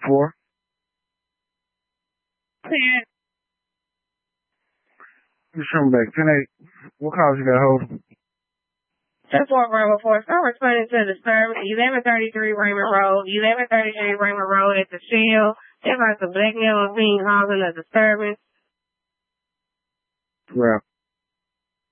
4. Just come back. 10-8. What calls you got, hold? That's what Bravo 4. Start responding to the disturbance. 1133 Raymond Road. 1133 Raymond Road at the Shell. There's like a black male being causing a disturbance. Right.